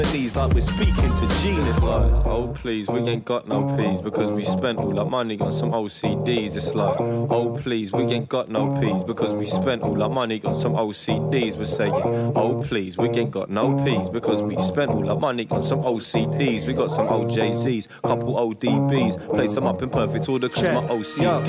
These like we're speaking to genius. Like, oh please, we ain't got no peas because we spent all our money on some OCDs. It's like, oh please, we ain't got no peas because we spent all our money on some OCDs. We're saying, oh please, we ain't got no peas because we spent all our money on some OCDs. We got some OJZs, couple ODBs, place them up in perfect order cause my OCD.